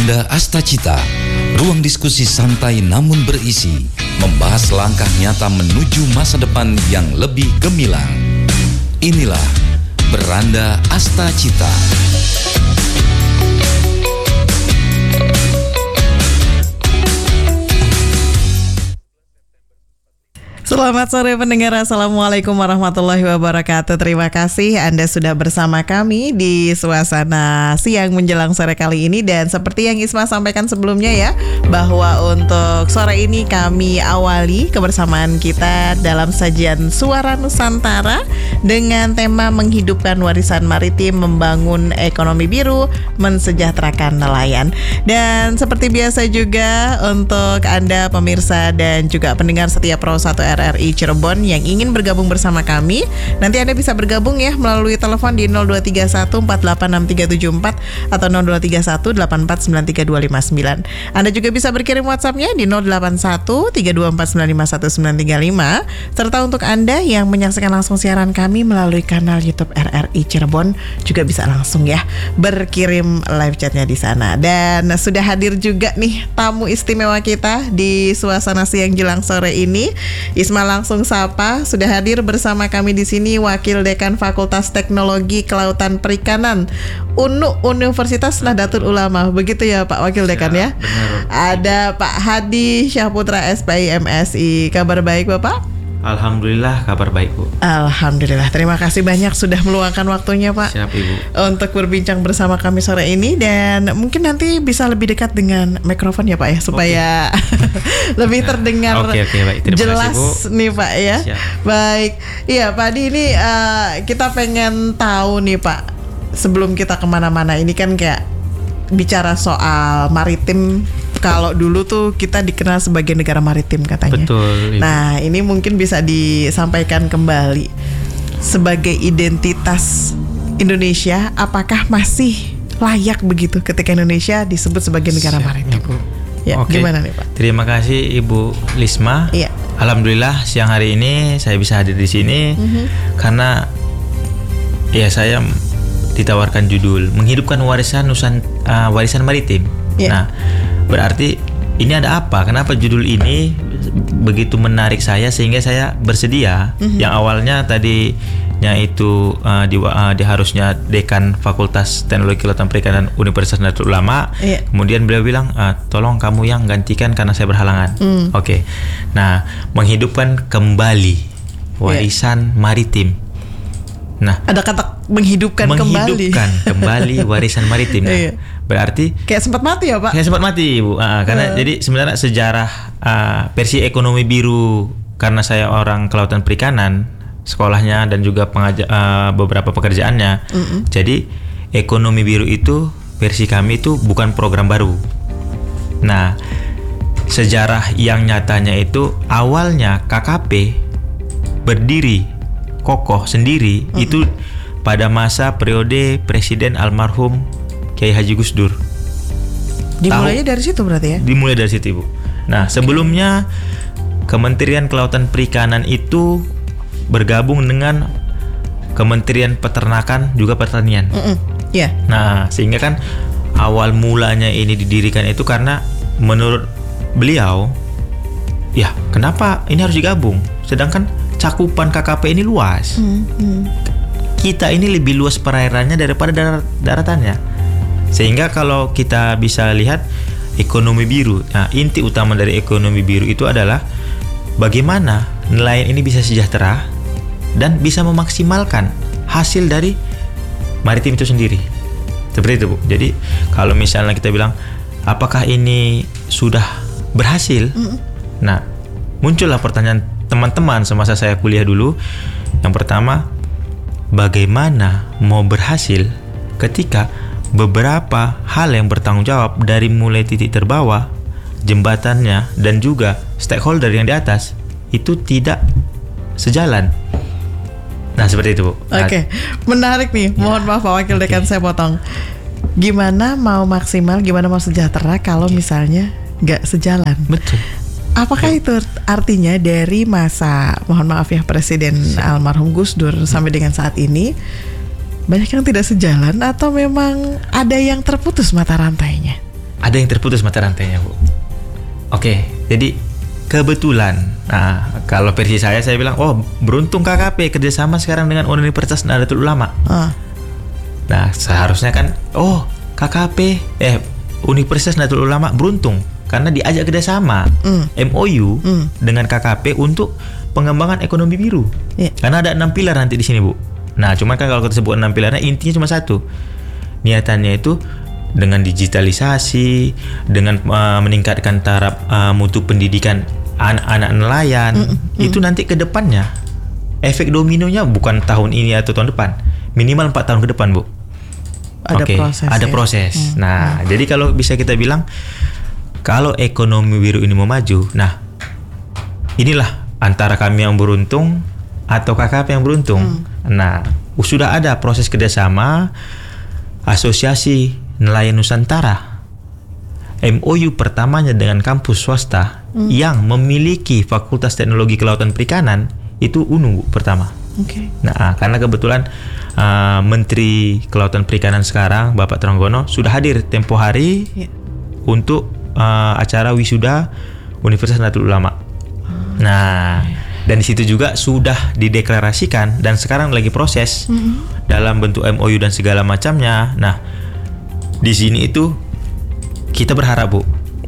Beranda Astacita, ruang diskusi santai namun berisi, membahas langkah nyata menuju masa depan yang lebih gemilang. Inilah Beranda Astacita. Selamat sore pendengar, Assalamualaikum warahmatullahi wabarakatuh. Terima kasih Anda sudah bersama kami di suasana siang menjelang sore kali ini. Dan seperti yang Isma sampaikan sebelumnya ya, bahwa untuk sore ini kami awali kebersamaan kita dalam sajian Suara Nusantara dengan tema menghidupkan warisan maritim, membangun ekonomi biru, mensejahterakan nelayan. Dan seperti biasa juga untuk Anda pemirsa dan juga pendengar setia Pro 1 RRI Cirebon yang ingin bergabung bersama kami, nanti Anda bisa bergabung ya melalui telepon di 0231486374 atau 0231849329. Anda juga bisa berkirim WhatsApp-nya di 081324951935. Serta untuk Anda yang menyaksikan langsung siaran kami melalui kanal YouTube RRI Cirebon juga bisa langsung ya berkirim live chatnya di sana. Dan sudah hadir juga nih tamu istimewa kita di suasana siang jelang sore ini. Isma langsung sapa, sudah hadir bersama kami di sini Wakil Dekan Fakultas Teknologi Kelautan Perikanan UNU Universitas Nahdlatul Ulama. Begitu ya Pak Wakil Dekan ya? Benar. Ada Pak Hadi Syahputra SPI MSI. Kabar baik Bapak? Alhamdulillah kabar baik Bu. Alhamdulillah, terima kasih banyak sudah meluangkan waktunya Pak. Siap Ibu. Untuk berbincang bersama kami sore ini. Dan mungkin nanti bisa lebih dekat dengan mikrofon ya Pak ya, supaya lebih terdengar Baik. Terima jelas kasih, Bu. nih Pak ya. Siap. Baik, iya Pak Adi, ini kita pengen tahu nih Pak, sebelum kita kemana-mana, ini kan kayak bicara soal maritim. Kalau dulu tuh kita dikenal sebagai negara maritim katanya. Betul, Ibu. Nah ini mungkin bisa disampaikan kembali sebagai identitas Indonesia, apakah masih layak begitu ketika Indonesia disebut sebagai negara maritim? Ya, Oke. Gimana nih Pak? Terima kasih Ibu Lisma. Iya. Alhamdulillah siang hari ini saya bisa hadir di sini karena ya saya ditawarkan judul menghidupkan warisan maritim. Iya. Nah, berarti ini ada apa? Kenapa judul ini begitu menarik saya sehingga saya bersedia? Yang awalnya tadinya itu di harusnya Dekan Fakultas Teknologi Kelautan Perikanan Universitas Nahdlatul Ulama. Iya. Kemudian beliau bilang, tolong kamu yang gantikan karena saya berhalangan. Oke. Nah, menghidupkan kembali warisan maritim. Nah, Ada kata menghidupkan kembali warisan maritim. Nah, Iya. berarti kayak sempat mati ya Pak? saya sempat mati Bu. Karena jadi sebenarnya sejarah versi ekonomi biru, karena saya orang kelautan perikanan sekolahnya dan juga beberapa pekerjaannya. Jadi ekonomi biru itu versi kami itu bukan program baru. Nah, sejarah yang nyatanya itu awalnya KKP berdiri kokoh sendiri itu pada masa periode Presiden almarhum Kiai Haji Gus Dur. Dimulainya dari situ berarti ya? Dimulai dari situ Ibu. Nah, sebelumnya Kementerian Kelautan Perikanan itu bergabung dengan Kementerian Peternakan juga Pertanian. Iya. Nah, sehingga kan awal mulanya ini didirikan itu karena menurut beliau, ya kenapa ini harus digabung? Sedangkan cakupan KKP ini luas. Kita ini lebih luas perairannya daripada daratannya. Sehingga kalau kita bisa lihat ekonomi biru, nah inti utama dari ekonomi biru itu adalah bagaimana nelayan ini bisa sejahtera dan bisa memaksimalkan hasil dari maritim itu sendiri. Seperti itu Bu. Jadi kalau misalnya kita bilang apakah ini sudah berhasil? Nah, muncullah pertanyaan teman-teman semasa saya kuliah dulu. Yang pertama, bagaimana mau berhasil ketika beberapa hal yang bertanggung jawab dari mulai titik terbawah, jembatannya, dan juga stakeholder yang di atas itu tidak sejalan. Nah, seperti itu Bu. Oke. Menarik nih. Mohon maaf Pak Wakil Dekan, saya potong. Gimana mau maksimal, gimana mau sejahtera kalau misalnya nggak sejalan? Betul. Apakah itu artinya dari masa, mohon maaf ya, Presiden almarhum Gus Dur sampai dengan saat ini banyak yang tidak sejalan, atau memang ada yang terputus mata rantainya? ada yang terputus mata rantainya, Bu. Oke, jadi kebetulan, nah kalau versi saya bilang, oh beruntung KKP kerjasama sekarang dengan Universitas Nahdlatul Ulama. Nah seharusnya kan, oh KKP, Universitas Nahdlatul Ulama beruntung karena diajak kerjasama MOU dengan KKP untuk pengembangan ekonomi biru. Karena ada 6 pilar nanti di sini, Bu. Nah cuman kan kalau kita sebut 6 pilarnya, intinya cuma satu. Niatannya itu dengan digitalisasi, dengan meningkatkan taraf mutu pendidikan anak-anak nelayan, itu nanti ke depannya efek dominonya bukan tahun ini atau tahun depan, minimal 4 tahun ke depan, Bu. Ada proses. Nah, jadi kalau bisa kita bilang kalau ekonomi biru ini mau maju, nah inilah antara kami yang beruntung atau KKP yang beruntung. Nah, sudah ada proses kerjasama Asosiasi Nelayan Nusantara, MOU pertamanya dengan kampus swasta yang memiliki Fakultas Teknologi Kelautan Perikanan itu UNU pertama. Nah, karena kebetulan Menteri Kelautan Perikanan sekarang Bapak Trenggono sudah hadir tempo hari untuk acara wisuda Universitas Nahdlatul Ulama. Nah, dan di situ juga sudah dideklarasikan dan sekarang lagi proses dalam bentuk MOU dan segala macamnya. Nah, di sini itu kita berharap, Bu,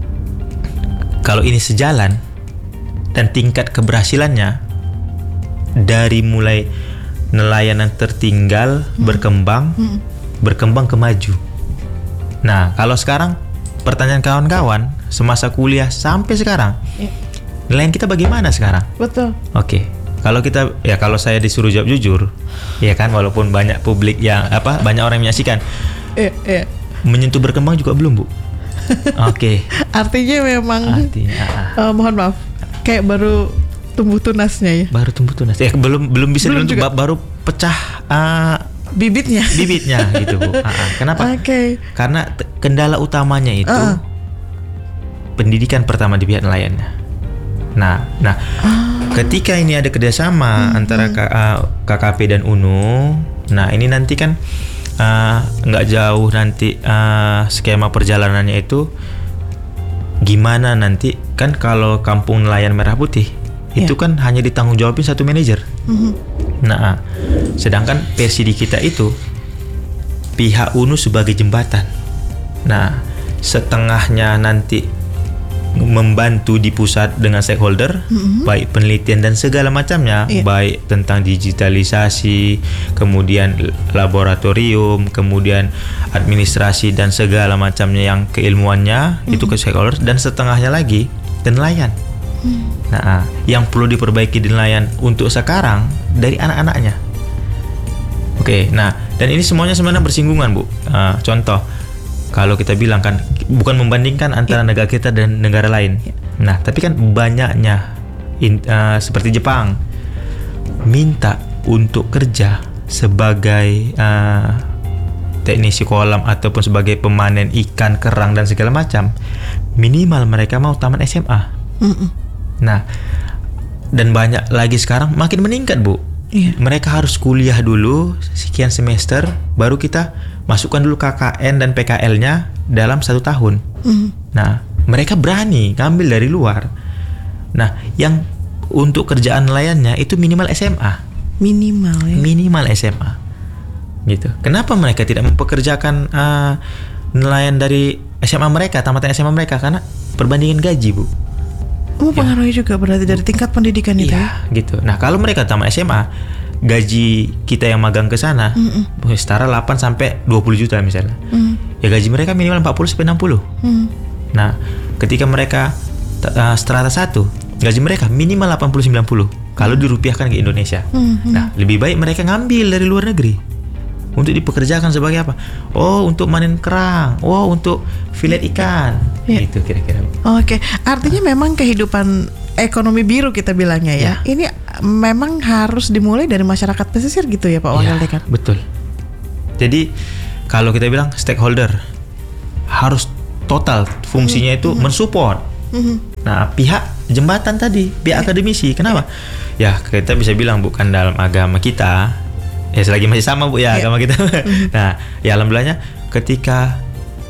kalau ini sejalan dan tingkat keberhasilannya dari mulai nelayan yang tertinggal berkembang ke maju. Nah, kalau sekarang pertanyaan kawan-kawan semasa kuliah sampai sekarang, nelayan kita bagaimana sekarang? Betul. Oke. Kalau kita, ya kalau saya disuruh jawab jujur, ya kan, walaupun banyak publik yang banyak orang yang menyaksikan, menyentuh berkembang juga belum, Bu. Oke. Artinya memang mohon maaf, kayak baru tumbuh tunasnya ya. Baru tumbuh tunas. Belum bisa dibentuk, baru pecah bibitnya gitu, Bu. Kenapa? Karena kendala utamanya itu pendidikan pertama di pihak nelayannya. Nah, ketika ini ada kerjasama antara KKP dan UNU, nah ini nanti kan nggak jauh nanti skema perjalanannya itu gimana nanti kan kalau kampung nelayan Merah Putih itu kan hanya ditanggung jawabin satu manajer. Nah, sedangkan versi di kita itu pihak UNU sebagai jembatan. Nah, setengahnya nanti membantu di pusat dengan stakeholder, baik penelitian dan segala macamnya, baik tentang digitalisasi, kemudian laboratorium, kemudian administrasi dan segala macamnya yang keilmuannya itu ke stakeholder, dan setengahnya lagi ke nelayan. Nah, yang perlu diperbaiki di nelayan untuk sekarang dari anak-anaknya. Oke, nah dan ini semuanya sebenarnya bersinggungan, Bu. Contoh, kalau kita bilang kan bukan membandingkan antara negara kita dan negara lain. Nah, tapi kan banyaknya seperti Jepang minta untuk kerja sebagai teknisi kolam ataupun sebagai pemanen ikan, kerang dan segala macam, minimal mereka mau tamat SMA. Nah, dan banyak lagi sekarang makin meningkat, Bu. Mereka harus kuliah dulu sekian semester, baru kita masukkan dulu KKN dan PKL-nya dalam 1 tahun. Nah, mereka berani ngambil dari luar. Nah, yang untuk kerjaan nelayannya itu minimal SMA. Minimal SMA. Gitu. Kenapa mereka tidak mempekerjakan nelayan dari SMA mereka, tamatan SMA mereka? Karena perbandingan gaji, Bu. Mempengaruhi juga berarti dari tingkat pendidikan itu ya? Gitu. Nah, kalau mereka tamat SMA, gaji kita yang magang ke sana setara 8 sampai 20 juta misalnya. Ya gaji mereka minimal 40 sampai 60. Nah, ketika mereka strata 1, gaji mereka minimal 80-90 kalau dirupiahkan ke Indonesia. Nah, lebih baik mereka ngambil dari luar negeri untuk dipekerjakan sebagai apa? Oh, untuk manen kerang. Oh, untuk filet ikan. Gitu kira-kira. Oke, artinya memang kehidupan ekonomi biru kita bilangnya ya. Ini memang harus dimulai dari masyarakat pesisir gitu ya, Pak Wakil Dekan. Betul. Jadi kalau kita bilang stakeholder harus total fungsinya itu mensupport. Nah, pihak jembatan tadi, pihak akademisi. Kenapa? Ya, kita bisa bilang bukan dalam agama kita. Ya selagi masih sama, Bu, ya agama kita. Nah, ya alhamdulillahnya ketika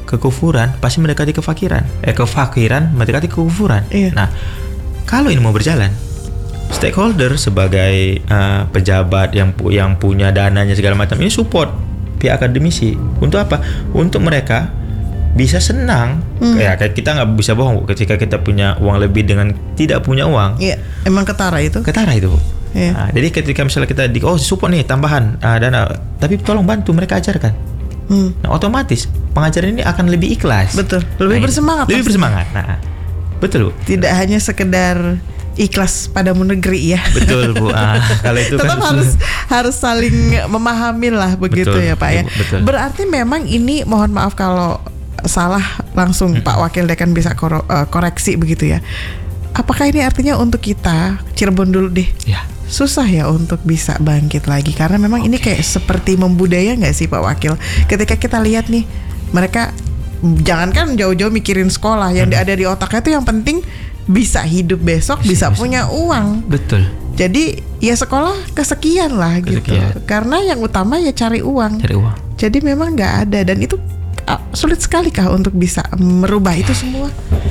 kekufuran pasti mendekati kefakiran. Kefakiran mendekati kekufuran. Iya. Nah, kalau ini mau berjalan, stakeholder sebagai pejabat yang punya dananya segala macam ini support pihak akademisi. Untuk apa? Untuk mereka bisa senang. Ya, kayak kita nggak bisa bohong, Bu, ketika kita punya uang lebih dengan tidak punya uang. Iya, emang ketara itu. Ketara itu, Bu. Iya. Nah, jadi ketika misalnya kita support nih tambahan dana, tapi tolong bantu mereka ajarkan. Nah, otomatis pengajaran ini akan lebih ikhlas. Betul, lebih bersemangat. Lebih pasti. bersemangat. Nah, betul, Bu. Tidak hanya sekedar ikhlas pada negeri ya. Betul, Bu. Kalau itu Tetap kan harus saling memahami lah begitu Betul, ya Pak ya. betul. Berarti memang ini, mohon maaf kalau salah, langsung Pak Wakil Dekan bisa koreksi begitu ya. Apakah ini artinya untuk kita Cirebon dulu deh, ya. susah ya untuk bisa bangkit lagi, karena memang ini kayak seperti membudaya nggak sih Pak Wakil? Ketika kita lihat nih, mereka jangankan jauh-jauh mikirin sekolah, yang ada di otaknya itu yang penting bisa hidup besok, bisa punya uang. Betul. Jadi ya sekolah kesekian lah gitu. Karena yang utama ya cari uang. Jadi memang nggak ada, dan itu sulit sekali kah untuk bisa merubah itu semua?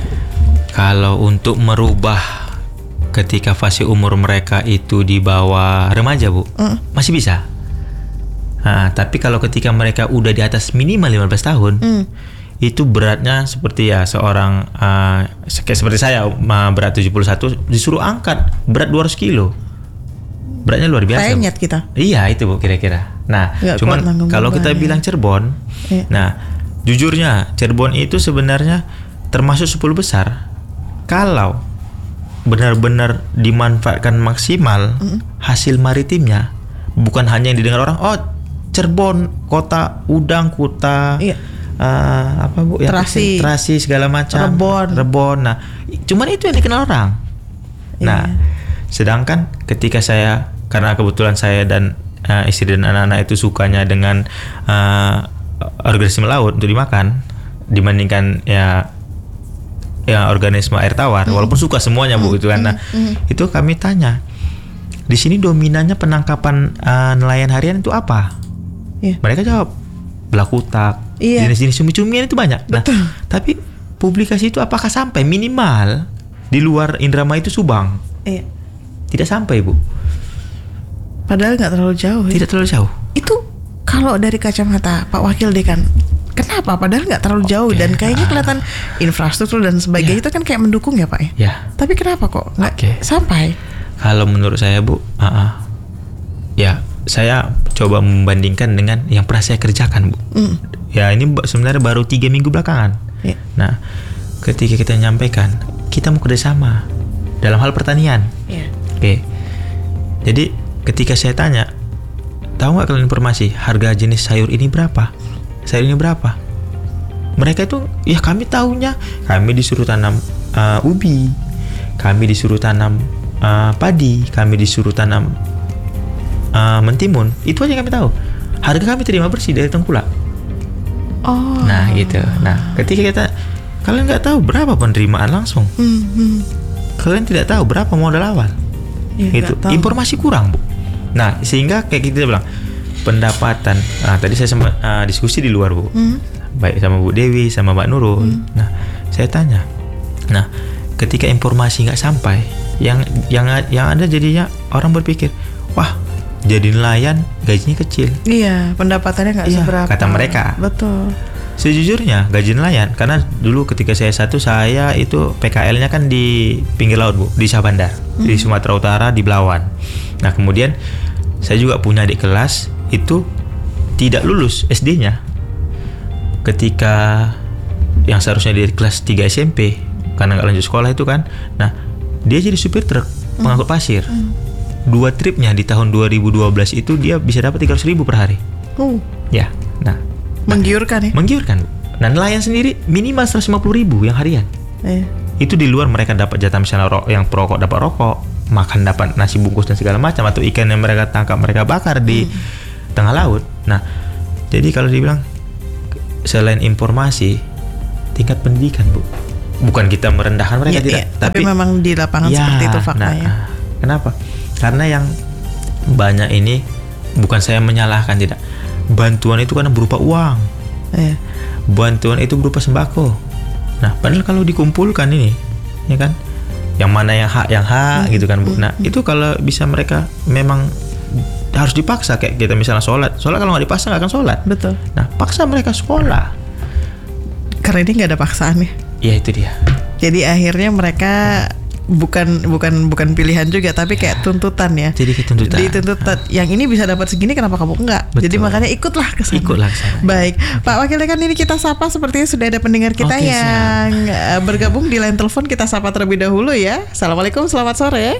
Kalau untuk merubah ketika fase umur mereka itu di bawah remaja, Bu, masih bisa. Nah, tapi kalau ketika mereka udah di atas minimal 15 tahun, itu beratnya seperti ya seorang seperti saya, berat 71 disuruh angkat berat 200 kilo. Beratnya luar biasa. Penyet kita. Iya, itu, Bu, kira-kira. Nah, nggak cuman kalau kita bilang Cirebon, nah, jujurnya Cirebon itu sebenarnya termasuk 10 besar. Kalau benar-benar dimanfaatkan maksimal hasil maritimnya, bukan hanya yang didengar orang, oh Cirebon kota udang, kota apa, Bu, ya, terasi segala macam, Rebon. Nah, cuman itu yang dikenal orang. Nah, sedangkan ketika saya, karena kebetulan saya dan istri dan anak-anak itu sukanya dengan organisme laut untuk dimakan dibandingkan ya organisme air tawar, walaupun suka semuanya, Bu, gitu kan. Nah, itu kami tanya, di sini dominannya penangkapan nelayan harian itu apa? Mereka jawab belakutak, jenis-jenis cumi-cumian itu banyak. Nah, tapi publikasi itu apakah sampai minimal di luar Indramayu itu Subang? Tidak sampai, Bu. Padahal nggak terlalu jauh. Tidak terlalu jauh. Itu kalau dari kacamata Pak Wakil Dekan, kenapa? Padahal nggak terlalu jauh dan kayaknya kelihatan infrastruktur dan sebagainya itu kan kayak mendukung ya, Pak ya. Ya. Tapi kenapa kok nggak sampai? Kalau menurut saya, Bu, ya saya coba membandingkan dengan yang pernah saya kerjakan, Bu. Ya, ini sebenarnya baru 3 minggu belakangan. Nah, ketika kita nyampaikan kita mau kerjasama dalam hal pertanian. Jadi ketika saya tanya, tahu nggak kalian informasi harga jenis sayur ini berapa? Sayur ini berapa? Mereka itu, ya kami tahunya, kami disuruh tanam ubi, kami disuruh tanam padi, kami disuruh tanam mentimun. Itu aja yang kami tahu. Harga kami terima bersih dari tengkulak. Nah, gitu. Nah, ketika kita, kalian nggak tahu berapa penerimaan langsung. Kalian tidak tahu berapa modal awal. Itu informasi kurang, Bu. Nah, sehingga kayak kita bilang pendapatan. Nah, tadi saya sempat diskusi di luar, Bu. Baik sama Bu Dewi sama Mbak Nurul. Nah, saya tanya. Nah, ketika informasi nggak sampai, yang ada jadinya orang berpikir, wah, jadi nelayan gajinya kecil. Iya, pendapatannya nggak seberapa. Kata mereka. Betul. Sejujurnya gaji nelayan, karena dulu ketika saya itu PKL-nya kan di pinggir laut, Bu, di Syah Bandar, di Sumatera Utara, di Belawan. Nah, kemudian saya juga punya adik kelas itu tidak lulus SD-nya. Ketika yang seharusnya di kelas 3 SMP karena nggak lanjut sekolah itu kan. Nah, dia jadi supir truk pengangkut pasir. 2 tripnya di tahun 2012 itu dia bisa dapat 300.000 per hari. Ya, nah, menggiurkan ya? Menggiurkan, Bu. Nah, nelayan sendiri minimal 150.000 yang harian. Itu di luar mereka dapat jatah, misalnya yang perokok dapat rokok, makan dapat nasi bungkus dan segala macam, atau ikan yang mereka tangkap mereka bakar di tengah laut. Nah, jadi kalau dibilang selain informasi, tingkat pendidikan, Bu, bukan kita merendahkan mereka, tidak. Tapi memang di lapangan seperti itu faktanya. Nah, kenapa? Karena yang banyak ini, bukan saya menyalahkan, tidak. Bantuan itu kan berupa uang. Iya. Bantuan itu berupa sembako. Nah, padahal kalau dikumpulkan ini, ya kan, yang mana yang hak gitu kan, Bu. Nah, itu kalau bisa mereka memang harus dipaksa, kayak kita misalnya sholat kalau nggak dipaksa nggak akan sholat. Betul. Nah, paksa mereka sekolah. Karena ini nggak ada paksaan ya. Ya itu dia. Jadi akhirnya mereka bukan pilihan juga, tapi kayak tuntutan ya. Jadi tuntutan. Dituntut, yang ini bisa dapat segini, kenapa kamu enggak? Betul. Jadi makanya ikutlah ke sana. Ikutlah ke sana. Baik, Pak Wakil Dekan, ini kita sapa, sepertinya sudah ada pendengar kita Oke, yang bergabung di line telepon. Kita sapa terlebih dahulu ya. Assalamualaikum, selamat sore.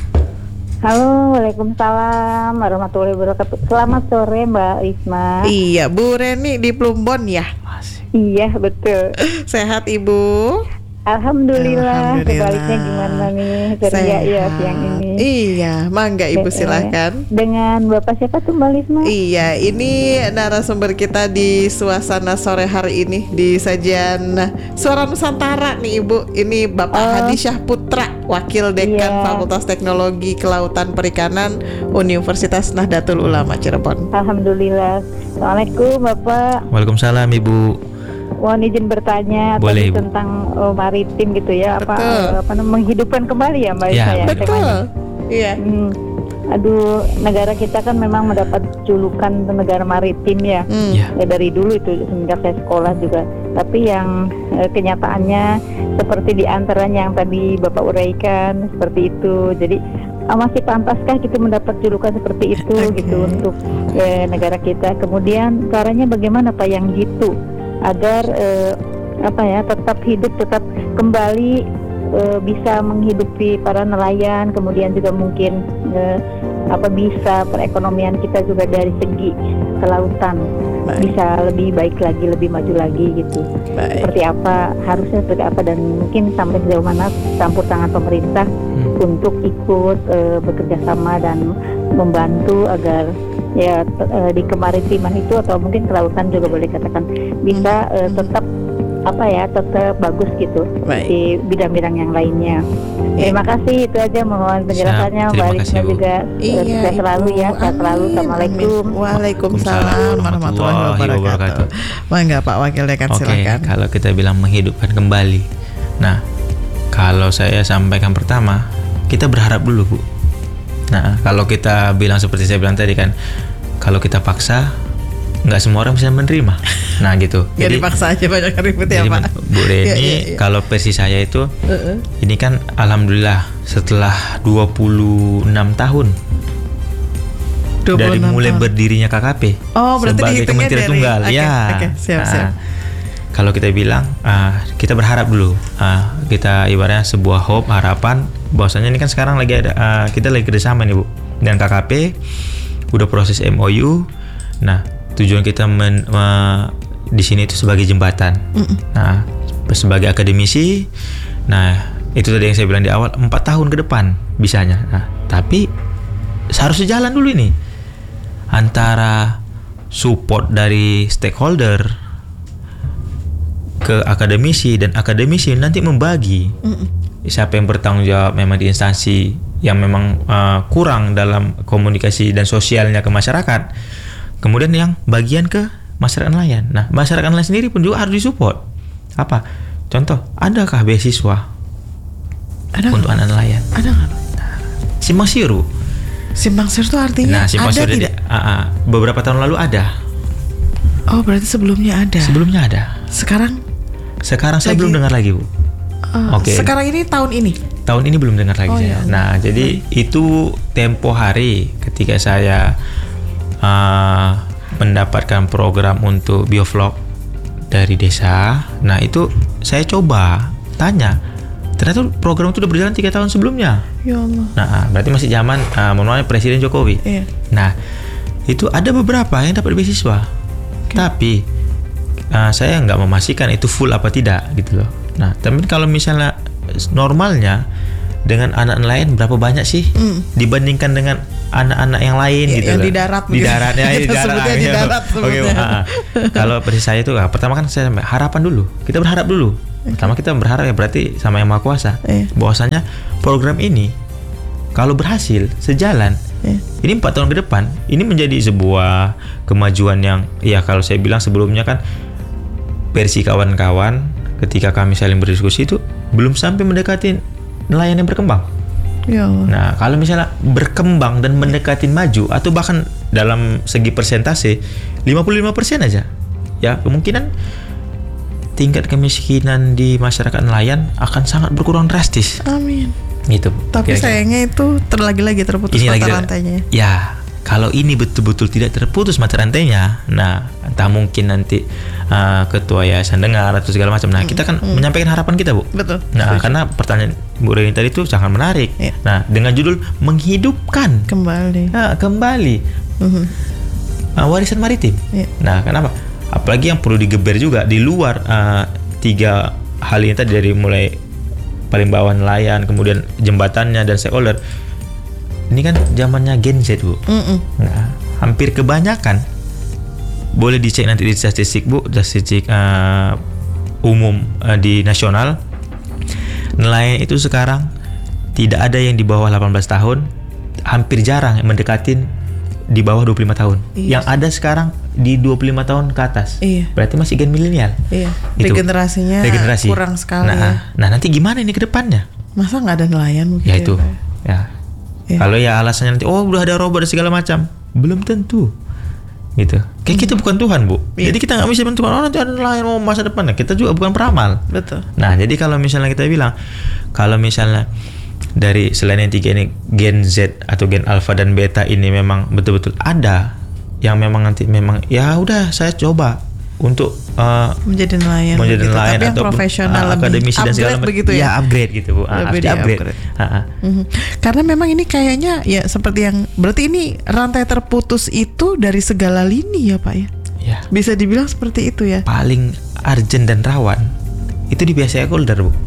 Halo, waalaikumsalam warahmatullahi wabarakatuh. Selamat sore Mbak Isma. Iya, Bu Reni di Plumbon ya. Masih. Iya betul. Sehat Ibu? Alhamdulillah. Sebaliknya gimana nih ceria ya siang ini? Iya, mangga Ibu silahkan. Dengan Bapak siapa tuh Mbak Isma? Iya, ini narasumber kita di suasana sore hari ini di sajian Suara Nusantara nih Ibu. Ini Bapak Hadi Syah Putra, Wakil Dekan Fakultas Teknologi Kelautan Perikanan Universitas Nahdlatul Ulama Cirebon. Alhamdulillah. Assalamualaikum Bapak. Waalaikumsalam Ibu. Mohon izin bertanya Boleh, tadi Ibu. tentang maritim gitu ya, Betul. apa menghidupkan kembali ya Mbak Ya, Isma ya. Betul. temanya? Iya. Aduh, negara kita kan memang mendapat julukan negara maritim ya. Ya. Ya, dari dulu itu semenjak saya sekolah juga. Tapi yang kenyataannya seperti di antaranya yang tadi Bapak uraikan seperti itu. Jadi masih pantaskah kita mendapat julukan seperti itu gitu untuk negara kita? Kemudian caranya bagaimana Pak yang gitu agar tetap hidup, tetap kembali bisa menghidupi para nelayan, kemudian juga mungkin bisa perekonomian kita juga dari segi kelautan bisa lebih baik lagi, lebih maju lagi gitu. Seperti apa, harusnya seperti apa, dan mungkin sampai sejauh mana campur tangan pemerintah untuk ikut bekerja sama dan membantu agar di kemaritiman itu atau mungkin kelautan juga boleh katakan bisa tetap tetap bagus gitu di bidang-bidang yang lainnya. Terima kasih, itu aja mohon penjelasannya. Mbak Risma juga sukses selalu ya, sehat selalu. Assalamualaikum. Waalaikumsalam warahmatullahi wabarakatuh. Mangga Pak Wakil Dekan silakan. Kalau kita bilang menghidupkan kembali, nah kalau saya sampaikan pertama, kita berharap dulu Bu. Nah kalau kita bilang seperti saya bilang tadi kan, kalau kita paksa nggak semua orang bisa menerima. Nah gitu. Jadi dipaksa aja banyak ribut ya Pak. Bu Reni, kalau versi saya itu ini kan alhamdulillah setelah 26 tahun 26 dari mulai tahun. berdirinya KKP Berarti sebagai Kementerian Tunggal. Siap. Kalau kita bilang kita berharap dulu, kita ibaratnya sebuah hope, harapan bahwasanya ini kan sekarang lagi ada kita lagi kerjasama nih Bu dengan KKP, udah proses MOU. Nah tujuan kita di sini itu sebagai jembatan. Nah, sebagai akademisi, nah itu tadi yang saya bilang di awal, 4 tahun ke depan bisanya. Nah, tapi harus sejalan dulu ini antara support dari stakeholder ke akademisi, dan akademisi nanti membagi siapa yang bertanggung jawab memang di instansi yang memang kurang dalam komunikasi dan sosialnya ke masyarakat. Kemudian yang bagian ke masyarakat nelayan. Nah, masyarakat nelayan sendiri pun juga harus disupport. Apa? Contoh, adakah beasiswa untuk anak nelayan? Ada nggak? Simpang siur, Bu. Simpang siur itu artinya Simpang ada siur tidak? Beberapa tahun lalu ada. Oh, berarti sebelumnya ada. Sebelumnya ada. Sekarang saya belum dengar lagi, Bu. Oke. Sekarang ini tahun ini. Tahun ini belum dengar lagi saya. Ya. Nah, jadi itu tempo hari ketika saya mendapatkan program untuk biovlog dari desa. Nah itu saya coba tanya, ternyata program itu udah berjalan 3 tahun sebelumnya. Ya Allah. Nah berarti masih zaman Presiden Jokowi. Iya. Nah itu ada beberapa yang dapat beasiswa, tapi saya nggak memastikan itu full apa tidak gitu loh. Nah tapi kalau misalnya normalnya dengan anak nelayan berapa banyak sih dibandingkan dengan anak-anak yang lain gitu yang loh. di darat Di darat ya, di darat. Oke, kalau versi saya itu pertama kan saya harapan dulu. Kita berharap dulu. Pertama kita berharap ya berarti sama Yang Maha Kuasa. Bahwasanya program ini kalau berhasil sejalan, ini 4 tahun ke depan ini menjadi sebuah kemajuan yang ya kalau saya bilang sebelumnya kan versi kawan-kawan ketika kami saling berdiskusi itu belum sampai mendekati nelayan yang berkembang. Ya Allah. Nah, kalau misalnya berkembang dan mendekati maju atau bahkan dalam segi persentase 55% aja, ya kemungkinan tingkat kemiskinan di masyarakat nelayan akan sangat berkurang drastis. Amin. Gitu. Tapi sayangnya itu lagi terputus mata rantainya. Ya, kalau ini betul-betul tidak terputus mata rantainya, nah entah mungkin nanti ketua yayasan dengar atau segala macam. Nah, kita kan menyampaikan harapan kita, Bu. Betul. Nah, karena pertanyaan Bu Reni tadi itu sangat menarik. Ya. Nah, dengan judul menghidupkan Kembali. Warisan maritim. Ya. Nah, kenapa? Apalagi yang perlu digeber juga di luar 3 hal ini tadi, dari mulai paling bawah nelayan, kemudian jembatannya dan stakeholder. Ini kan zamannya Gen Z, Bu. Nah, hampir kebanyakan, boleh dicek nanti di statistik, Bu, statistik umum di nasional, nelayan itu sekarang tidak ada yang di bawah 18 tahun, hampir jarang yang mendekatin di bawah 25 tahun. Iya. Yang ada sekarang di 25 tahun ke atas. Iya. Berarti masih gen milenial. Iya. Itu. Regenerasinya kurang sekali. Nah, nanti gimana ini ke depannya? Masa nggak ada nelayan begitu? Ya itu. Pak? Ya. Ya. Kalau ya alasannya nanti udah ada robot dan segala macam, belum tentu. Gitu. Kayak kita bukan Tuhan, Bu. Iya. Jadi kita nggak bisa menentukan nanti ada nelayan mau masa depan. Kita juga bukan peramal. Betul. Nah, jadi kalau misalnya kita bilang, kalau misalnya dari selain yang 3 ini, Gen Z atau Gen Alpha dan Beta ini memang betul-betul ada yang memang nanti memang ya udah saya coba untuk menjadi nelayan tapi yang ataupun profesional lebih akademisi dan segala macam begitu ya. Ya upgrade gitu, Bu. Lebih Harus di-upgrade. Karena memang ini kayaknya ya seperti yang berarti ini rantai terputus itu dari segala lini ya, Pak ya. Ya. Bisa dibilang seperti itu ya. Paling urgent dan rawan itu di biasa stakeholder, Bu.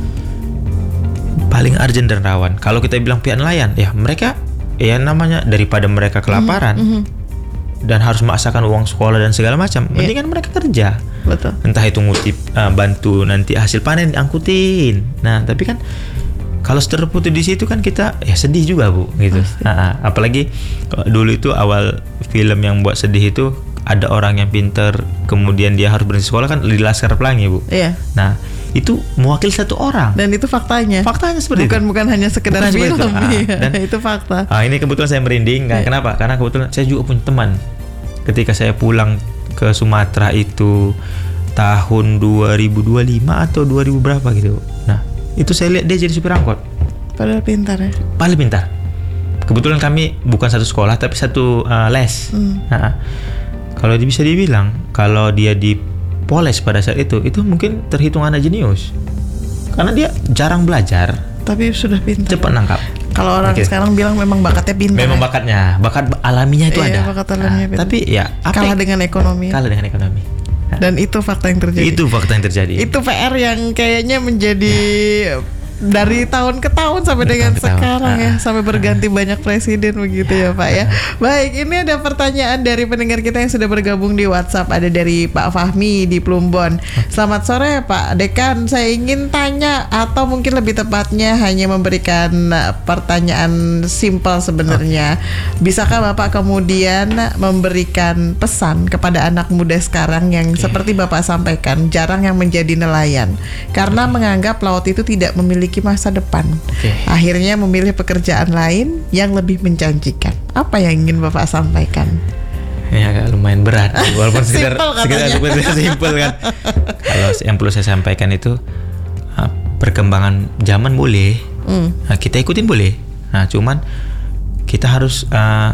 Paling urgent dan rawan. Kalau kita bilang pihak nelayan, ya mereka ya namanya daripada mereka kelaparan dan harus memaksakan uang sekolah dan segala macam, mendingan mereka kerja. Betul. Entah itu ngutip, bantu nanti hasil panen diangkutin. Nah, tapi kan kalau terputus di situ kan kita ya sedih juga, Bu, gitu. Apalagi dulu itu awal film yang buat sedih itu ada orang yang pinter, kemudian dia harus berhenti sekolah kan di Laskar Pelangi, Bu. Iya. Nah, itu mewakili satu orang. Dan itu faktanya. Faktanya seperti itu. Bukan hanya sekedar film. Iya. Dan itu fakta. Ini kebetulan saya merinding. Kenapa? Karena kebetulan saya juga punya teman. Ketika saya pulang ke Sumatera itu tahun 2025 atau 2000 berapa gitu. Nah, itu saya lihat dia jadi supir angkot. Padahal pintar ya. Paling pintar. Kebetulan kami bukan satu sekolah tapi satu les. Nah, kalau bisa dibilang kalau dia dipoles pada saat itu mungkin terhitung anak jenius. Karena dia jarang belajar, tapi sudah pintar. cepat nangkap. Kalau orang sekarang bilang memang bakatnya pintar. Memang ya? bakat alaminya itu ada. Bakat alaminya pintar. Tapi ya kalah dengan ekonomi. Kalah dengan ekonomi. Dan itu fakta yang terjadi. Itu fakta yang terjadi. Itu PR yang kayaknya menjadi dari tahun ke tahun sampai dengan sekarang ya, sampai berganti banyak presiden begitu ya Pak ya. Baik, ini ada pertanyaan dari pendengar kita yang sudah bergabung di WhatsApp. Ada dari Pak Fahmi di Plumbon. Selamat sore Pak Dekan, saya ingin tanya atau mungkin lebih tepatnya hanya memberikan pertanyaan simpel sebenarnya. Bisakah Bapak kemudian memberikan pesan kepada anak muda sekarang yang seperti Bapak sampaikan jarang yang menjadi nelayan karena menganggap laut itu tidak memiliki masa depan. Akhirnya memilih pekerjaan lain yang lebih menjanjikan. Apa yang ingin Bapak sampaikan? Ya agak lumayan berat walaupun sekedar simpel kan. Kalau yang perlu saya sampaikan itu perkembangan zaman boleh, kita ikutin boleh. Nah, cuman kita harus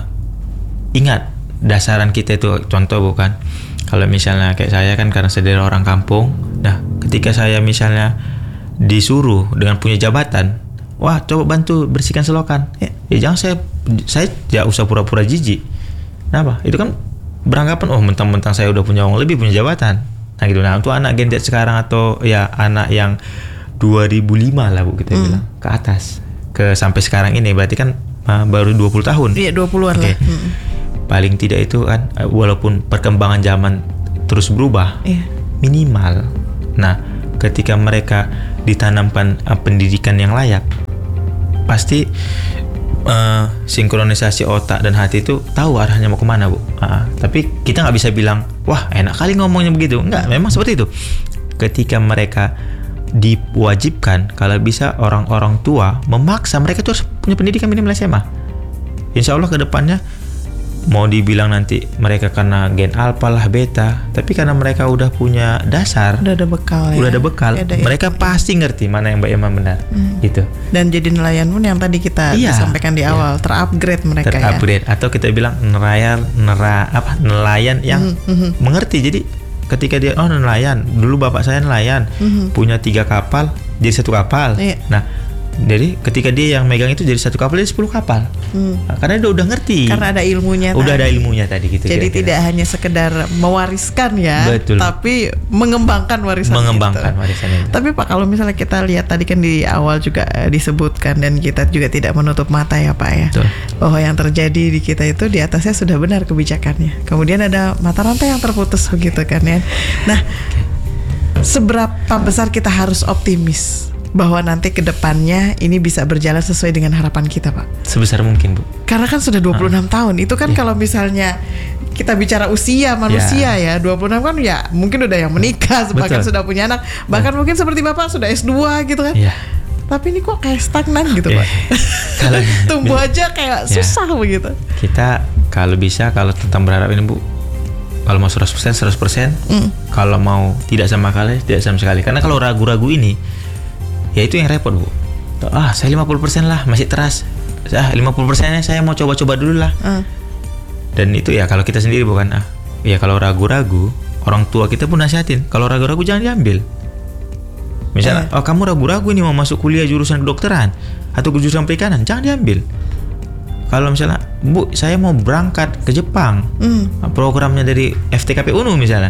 ingat dasaran kita itu. Contoh bukan, kalau misalnya kayak saya kan karena saya dari orang kampung. Nah, ketika saya misalnya disuruh dengan punya jabatan, wah coba bantu bersihkan selokan, ya jangan saya ya usah pura-pura jijik. Kenapa? Itu kan beranggapan mentang-mentang saya udah punya uang lebih, punya jabatan. Nah gitu. Nah untuk anak Gen Z sekarang atau ya anak yang 2005 lah Bu kita bilang ke atas ke sampai sekarang ini berarti kan baru 20 tahun. Iya 20-an lah. Paling tidak itu kan walaupun perkembangan zaman terus berubah, minimal. Nah ketika mereka ditanamkan pendidikan yang layak, pasti sinkronisasi otak dan hati itu tahu arahnya mau kemana, Bu. Tapi kita nggak bisa bilang, wah enak kali ngomongnya begitu. Enggak, memang seperti itu. Ketika mereka diwajibkan, kalau bisa orang-orang tua memaksa mereka itu harus punya pendidikan minimal SMA. Insya Allah ke depannya mau dibilang nanti mereka karena gen alpha lah beta, tapi karena mereka udah punya dasar, udah ada bekal ya. Udah ada bekal, mereka pasti ngerti mana yang Mbak Irma benar. Gitu. Dan jadi nelayan pun yang tadi kita sampaikan di awal, terupgrade mereka terupgrade, atau kita bilang nelayan yang mengerti. Jadi ketika dia nelayan, dulu bapak saya nelayan, punya 3 kapal jadi 1 kapal. Nah, jadi ketika dia yang megang itu jadi 1 kapal jadi 10 kapal. Karena dia udah ngerti. Karena ada ilmunya. Udah ada ilmunya tadi gitu. Jadi kira-kira tidak hanya sekedar mewariskan ya, betul, tapi mengembangkan warisan. Warisan itu. Tapi Pak, kalau misalnya kita lihat tadi kan di awal juga disebutkan dan kita juga tidak menutup mata ya Pak ya, betul, bahwa yang terjadi di kita itu di atasnya sudah benar kebijakannya. Kemudian ada mata rantai yang terputus begitu kan ya. Nah, seberapa besar kita harus optimis bahwa nanti ke depannya ini bisa berjalan sesuai dengan harapan kita, Pak? Sebesar mungkin, Bu. Karena kan sudah 26 tahun. Itu kan kalau misalnya kita bicara usia manusia ya, 26 kan ya mungkin udah yang menikah, bahkan sudah punya anak, bahkan mungkin seperti Bapak sudah S2 gitu kan. Tapi ini kok kayak stagnan gitu, Pak. Kalau tumbuh aja kayak susah begitu. Kita kalau bisa, kalau tentang berharap ini, Bu, kalau mau 100%, 100%. Kalau mau tidak sama sekali, tidak sama sekali. Karena kalau ragu-ragu ini, ya itu yang repot, Bu. Saya 50% lah, masih teras. 50%-nya saya mau coba-coba dulu lah. Dan itu ya kalau kita sendiri bukan. Ya kalau ragu-ragu, orang tua kita pun nasihatin, kalau ragu-ragu jangan diambil. Misalnya, kamu ragu-ragu nih mau masuk kuliah jurusan kedokteran atau jurusan perikanan, jangan diambil. Kalau misalnya, Bu, saya mau berangkat ke Jepang, programnya dari FTKP UNU misalnya.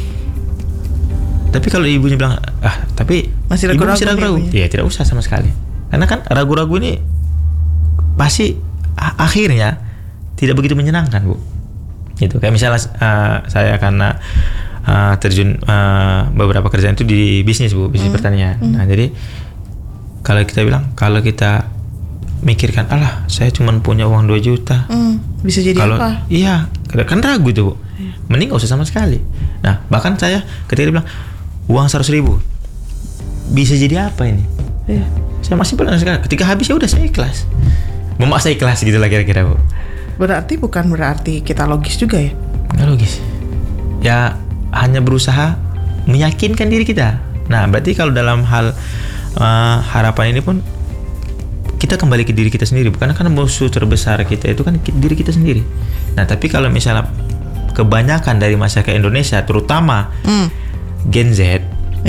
Tapi kalau ibunya bilang, tapi masih ragu-ragu, ya tidak usah sama sekali. Karena kan ragu-ragu ini pasti akhirnya tidak begitu menyenangkan, Bu. Gitu. Kayak misalnya saya karena terjun beberapa kerjaan itu di bisnis, Bu, bisnis pertanian. Nah, jadi kalau kita bilang, kalau kita mikirkan, saya cuma punya uang 2 juta, bisa jadi apa? Iya, kan ragu itu, Bu. Mending gak usah sama sekali. Nah, bahkan saya ketika dia bilang uang 100.000 bisa jadi apa ini? Saya masih pelan sekali. Ketika habis ya udah saya ikhlas. Memaksa ikhlas gitulah kira-kira, Bu. Berarti bukan berarti kita logis juga ya? Nggak logis. Ya hanya berusaha meyakinkan diri kita. Nah, berarti kalau dalam hal harapan ini pun kita kembali ke diri kita sendiri. Karena kan musuh terbesar kita itu kan diri kita sendiri. Nah, tapi kalau misalnya kebanyakan dari masyarakat Indonesia, terutama Gen Z,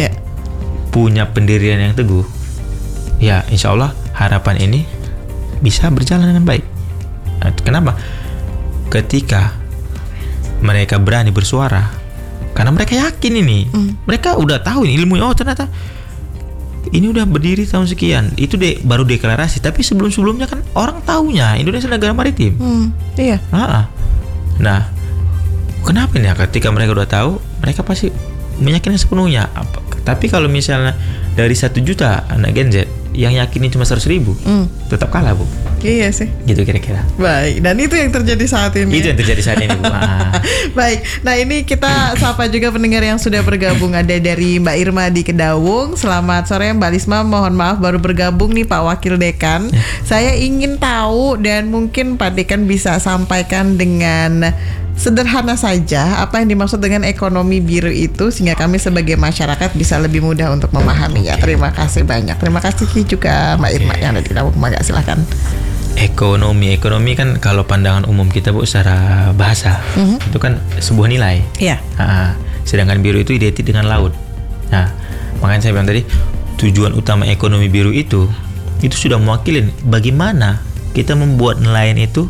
punya pendirian yang teguh, ya insya Allah harapan ini bisa berjalan dengan baik. Nah, kenapa? Ketika mereka berani bersuara, karena mereka yakin ini, mereka udah tahu ini ilmunya. Ternyata ini udah berdiri tahun sekian. Itu baru deklarasi, tapi sebelum-sebelumnya kan orang taunya Indonesia negara maritim. Iya. Nah, kenapa nih? Ketika mereka udah tahu, mereka pasti meyakinkan sepenuhnya. Tapi kalau misalnya dari 1 juta anak Gen Z yang yakinin cuma 100.000, tetap kalah, Bu. Iya sih. Gitu kira-kira. Baik, dan itu yang terjadi saat ini. Itu yang terjadi saat ini, Bu. Baik, nah ini kita sapa juga pendengar yang sudah bergabung. Ada dari Mbak Irma di Kedawung. Selamat sore Mbak Lisma, mohon maaf baru bergabung nih Pak Wakil Dekan. Saya ingin tahu dan mungkin Pak Dekan bisa sampaikan dengan sederhana saja apa yang dimaksud dengan ekonomi biru itu sehingga kami sebagai masyarakat bisa lebih mudah untuk memahaminya. Terima kasih banyak. Terima kasih juga Mbak Irma yang ada di Kedawung. Silakan. Ekonomi kan kalau pandangan umum kita, Bu, secara bahasa itu kan sebuah nilai. Iya. Sedangkan biru itu identik dengan laut. Nah, makanya saya bilang tadi tujuan utama ekonomi biru itu sudah mewakili bagaimana kita membuat nelayan itu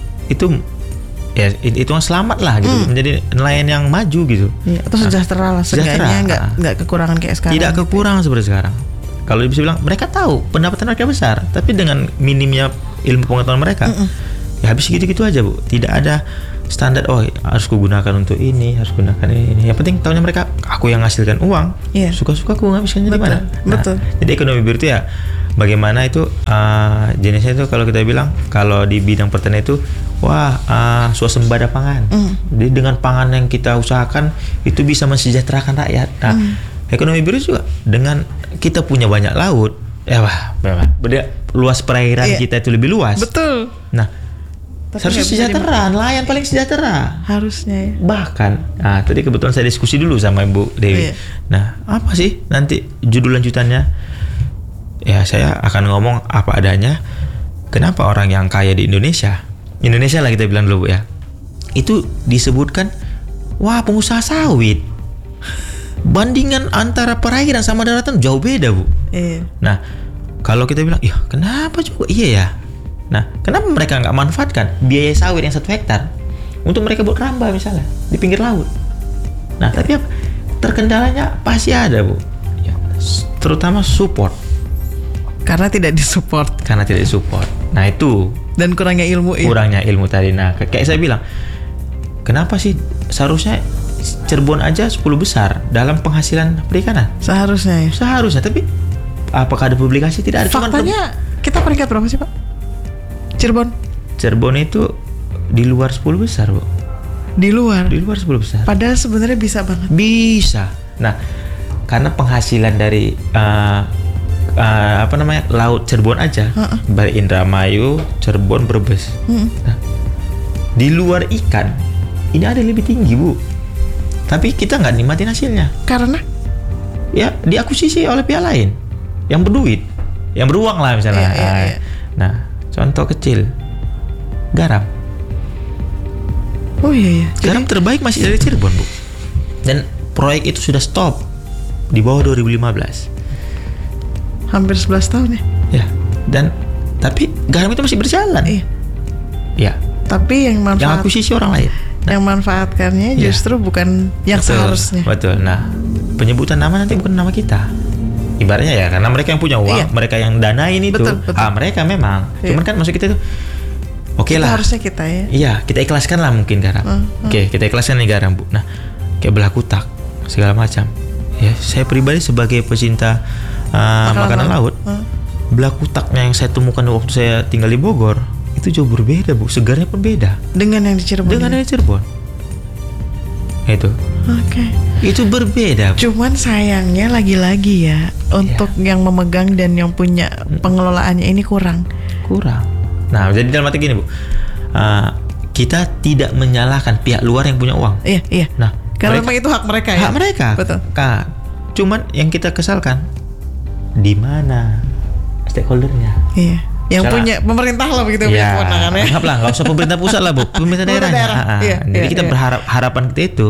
ya itu selamat lah gitu, menjadi nelayan yang maju gitu. Iya, atau sejahtera lah, seenggaknya nggak kekurangan kayak sekarang. Tidak kekurangan seperti sekarang. Kalau bisa bilang mereka tahu pendapatan mereka besar, tapi dengan minimnya ilmu pengetahuan mereka, ya habis gitu-gitu aja, Bu. Tidak ada standar, harus kugunakan untuk ini, harus gunakan ini. Yang penting tahunya mereka, aku yang menghasilkan uang, suka-suka aku ngabiskannya di mana. Betul. Jadi ekonomi biru itu ya bagaimana itu jenisnya itu kalau kita bilang kalau di bidang pertanian itu swasembada pangan. Jadi dengan pangan yang kita usahakan itu bisa mensejahterakan rakyat. Nah, ekonomi biru juga dengan kita punya banyak laut, luas perairan kita itu lebih luas. Betul. Nah, harusnya sejahtera, nelayan paling sejahtera. Harusnya ya. Bahkan, tadi kebetulan saya diskusi dulu sama Ibu Dewi. Nah, apa sih nanti judul lanjutannya? Ya, saya akan ngomong apa adanya. Kenapa orang yang kaya di Indonesia lah kita bilang dulu Bu ya, itu disebutkan, pengusaha sawit. Bandingan antara perairan sama daratan jauh beda Bu. Nah, kalau kita bilang, kenapa juga? Iya ya. Nah, kenapa mereka nggak manfaatkan biaya sawit yang 1 hektar untuk mereka buat keramba misalnya di pinggir laut? Nah, tapi apa? Terkendalanya pasti ada Bu. Ya, terutama support. Karena tidak disupport. Nah itu. Dan kurangnya ilmu. Kurangnya ilmu tadi. Nah, kayak saya bilang, kenapa sih seharusnya Cirebon aja 10 besar dalam penghasilan perikanan? Seharusnya. Tapi apakah ada publikasi? Tidak ada. Faktanya kita peringkat berapa sih Pak? Cirebon itu di luar 10 besar Bu. Di luar 10 besar. Padahal sebenarnya bisa banget. Bisa. Nah, karena penghasilan dari laut Cirebon aja, dari Indramayu, Cirebon, Brebes. Nah, di luar ikan ini ada lebih tinggi Bu. Tapi kita nggak nikmatin hasilnya. Karena? Ya diakuisisi oleh pihak lain yang berduit, yang beruang lah misalnya. Iya. Nah, contoh kecil, garam. Oh iya. Garam terbaik masih dari Cirebon Bu. Dan proyek itu sudah stop di bawah 2015. Hampir 11 tahun ya. Ya. Tapi garam itu masih berjalan. Iya. Tapi yang akuisisi orang lain. Yang manfaatkannya justru bukan yang seharusnya. Betul. Nah, penyebutan nama nanti bukan nama kita. Ibaratnya ya, karena mereka yang punya uang, mereka yang danain itu. Betul. Mereka memang. Cuman kan maksud kita itu oke lah. Harusnya kita ya. Iya, kita ikhlaskan lah mungkin garam. Oke, kita ikhlaskan nih garam Bu. Nah, kayak belah kutak segala macam. Ya, saya pribadi sebagai pecinta makanan laut, belah kutaknya yang saya temukan waktu saya tinggal di Bogor itu jauh berbeda Bu. Segarnya pun beda. Dengan yang di Cirebon. Itu. Oke. Itu berbeda. Cuman sayangnya lagi-lagi ya untuk yang memegang dan yang punya pengelolaannya ini kurang. Nah, jadi dalam arti gini Bu, kita tidak menyalahkan pihak luar yang punya uang. Iya. Nah, karena memang itu hak mereka ya. Hak mereka. Betul. Cuman yang kita kesalkan di mana stakeholdernya? Iya. Yang punya pemerintah lah begitu punya kewenangan ya. Anggaplah nggak usah pemerintah pusat lah Bu, pemerintah daerah. Jadi kita harapan kita itu,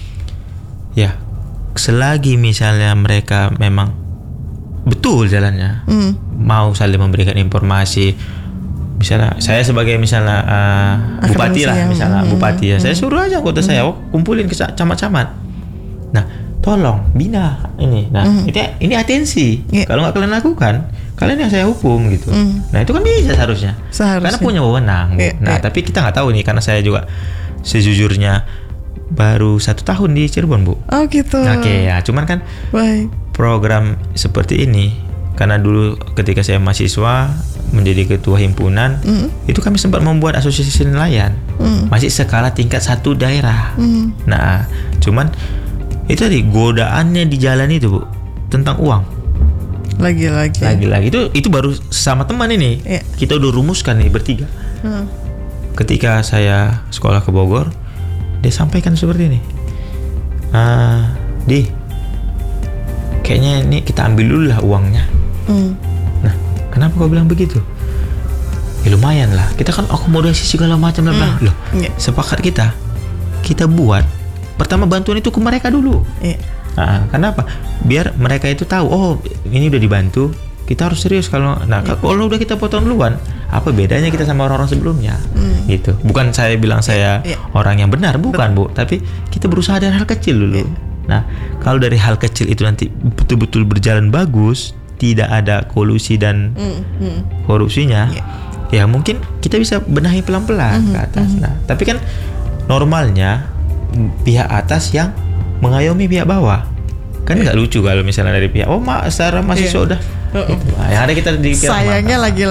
ya selagi misalnya mereka memang betul jalannya, mau saling memberikan informasi. Misalnya saya sebagai bupati lah, bupati ya, saya suruh aja anggota saya kumpulin ke camat-camat. Nah, tolong bina ini. Nah, ini atensi. Kalau nggak kalian lakukan, kalian yang saya hukum gitu. Nah, itu kan bisa seharusnya. Karena punya wewenang. Nah, tapi kita nggak tahu nih, karena saya juga sejujurnya baru 1 tahun di Cirebon Bu. Oh gitu. Oke ya, cuman kan program seperti ini, karena dulu ketika saya mahasiswa menjadi ketua himpunan, itu kami sempat membuat asosiasi nelayan, masih skala tingkat 1 daerah. Nah, cuman itu tadi godaannya di jalan itu Bu, tentang uang. Lagi-lagi itu baru sama teman ini. Kita udah rumuskan nih bertiga. Ketika saya sekolah ke Bogor, dia sampaikan seperti ini. Kayaknya ini kita ambil dulu lah uangnya. Nah, kenapa kau bilang begitu? Ya lumayan lah, kita kan akomodasi segala macam lah. Loh, sepakat kita buat pertama bantuan itu ke mereka dulu. Kenapa? Biar mereka itu tahu, oh ini udah dibantu, kita harus serius. Kalau kalau udah kita potong duluan, apa bedanya kita sama orang-orang sebelumnya? Gitu. Bukan saya bilang saya orang yang benar, bukan Bu, tapi kita berusaha dari hal kecil dulu. Nah, kalau dari hal kecil itu nanti betul-betul berjalan bagus, tidak ada kolusi dan korupsinya, ya mungkin kita bisa benahi pelan-pelan ke atas. Nah, tapi kan normalnya pihak atas yang mengayomi pihak bawah. Kan nggak lucu kalau misalnya dari pihak secara mahasiswa udah Yang ada kita di Sayangnya lagi